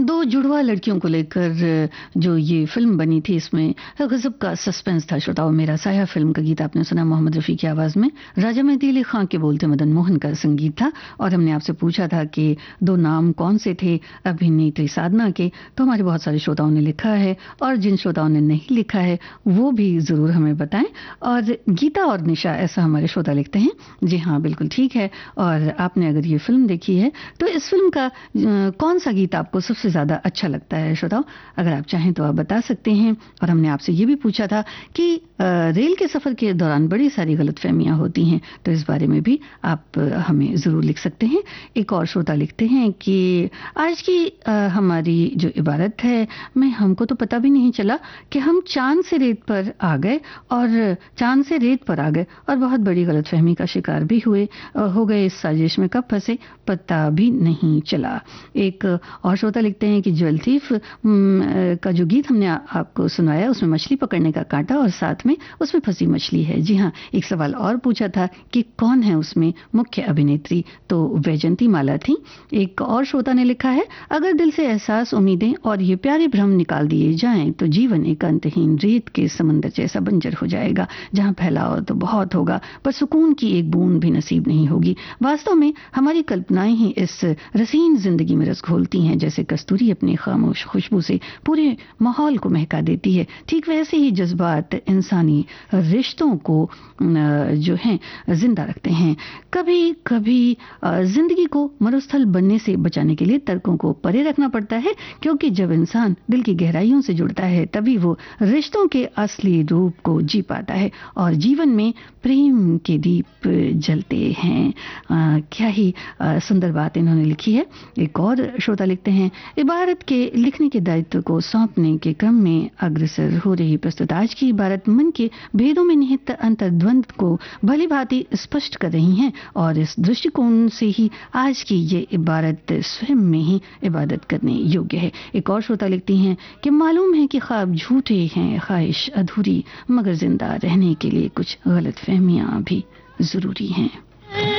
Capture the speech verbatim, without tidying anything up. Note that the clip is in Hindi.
दो जुड़वा लड़कियों को लेकर जो ये फिल्म बनी थी, इसमें गजब का सस्पेंस था। श्रोताओं, मेरा साया फिल्म का गीत आपने सुना मोहम्मद रफ़ी की आवाज़ में। राजा मेहदी अली खां के बोलते मदन मोहन का संगीत था। और हमने आपसे पूछा था कि दो नाम कौन से थे अभिनेत्री साधना के, तो हमारे बहुत सारे श्रोताओं ने लिखा है, और जिन श्रोताओं ने नहीं लिखा है वो भी ज़रूर हमें बताएं। और गीता और निशा, ऐसा हमारे श्रोता लिखते हैं। जी हाँ, बिल्कुल ठीक है। और आपने अगर ये फिल्म देखी है तो इस फिल्म का आ, कौन सा गीत आपको सबसे ज़्यादा अच्छा लगता है? श्रोताओं, अगर आप चाहें तो आप बता सकते हैं। और हमने आपसे ये भी पूछा था कि आ, रेल के सफ़र के दौरान बड़ी सारी गलतफहमियां होती हैं, तो इस बारे में भी आप हमें ज़रूर लिख सकते हैं। एक और श्रोता लिखते हैं कि आज की आ, हमारी जो इबारत है, मैं हमको तो पता भी नहीं चला कि हम चांद से रेत पर आ गए और चांद से रेत पर आ गए और बहुत बड़ी गलतफहमी का शिकार भी हुए हो गए। इस साजिश में कब फंसे पता भी नहीं चला। एक और श्रोता लिखते हैं कि ज्वेल थीफ का जो गीत हमने आपको सुनाया, उसमें मछली पकड़ने का कांटा और साथ में उसमें फंसी मछली है। जी हाँ, एक सवाल और पूछा था कि कौन है उसमें मुख्य अभिनेत्री, तो वैजंती माला थी। एक और श्रोता ने लिखा है, अगर दिल से एहसास, उम्मीदें और ये प्यारे भ्रम निकाल दिए जाएं तो जीवन एक अंतहीन रेत के समंदर जैसा बंजर हो जाएगा, जहां फैलाव तो बहुत होगा पर सुकून की एक बूंद भी नसीब नहीं होगी। वास्तव में हमारी कल्पनाएं ही इस रसीन जिंदगी में रस घोलती हैं, जैसे कस्तूरी अपनी खामोश खुशबू से पूरे माहौल को महका देती है। ठीक वैसे ही जज्बात इंसानी रिश्तों को जो हैं जिंदा रखते हैं। कभी कभी जिंदगी को मरुस्थल बनने से बचाने के लिए तर्कों को परे रखना पड़ता है, क्योंकि जब इंसान दिल की गहराइयों से जुड़ता है तभी वो रिश्तों के असली रूप को जी पाता है और जीवन में प्रेम के दीप जलते हैं। आ, क्या ही आ, सुंदर बात इन्होंने लिखी है। एक और श्रोता लिखते हैं, इबारत के लिखने के दायित्व को सौंपने के क्रम में अग्रसर हो रही प्रस्तुत आज की इबारत मन के भेदों में निहित अंतर्द्वंद को भली भांति स्पष्ट कर रही हैं, और इस दृष्टिकोण से ही आज की ये इबारत स्वयं में ही इबादत करने योग्य है। एक और श्रोता लिखती हैं कि मालूम है कि ख्वाब झूठे हैं, ख्वाहिश अधूरी, मगर जिंदा रहने के लिए कुछ गलत फहमियां भी जरूरी हैं।